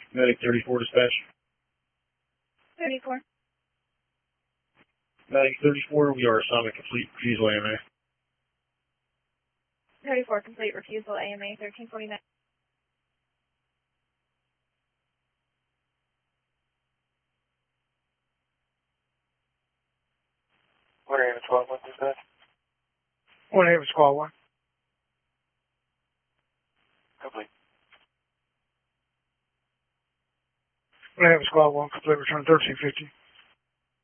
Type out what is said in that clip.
Medic 34 dispatch. 34. Medic 34, we are assignment complete, refusal AMA. 34, complete refusal, AMA 1349. What area 12, what is that? 1A with squad 1. Complete. 1A with squad 1, complete return 1350.